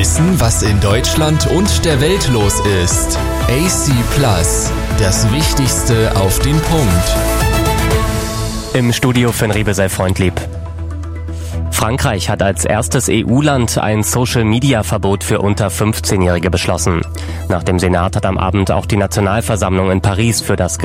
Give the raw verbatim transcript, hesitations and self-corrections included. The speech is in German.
Wissen, was in Deutschland und der Welt los ist. A C Plus, das Wichtigste auf den Punkt. Im Studio Finn Riebe, sei freundlieb. Frankreich hat als erstes E U-Land ein Social-Media-Verbot für unter fünfzehnjährige beschlossen. Nach dem Senat hat am Abend auch die Nationalversammlung in Paris für das